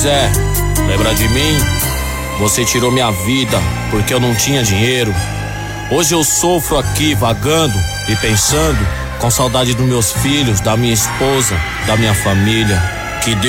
Zé, lembra de mim? Você tirou minha vida porque eu não tinha dinheiro. Hoje eu sofro aqui vagando e pensando, com saudade dos meus filhos, da minha esposa, da minha família. Que Deus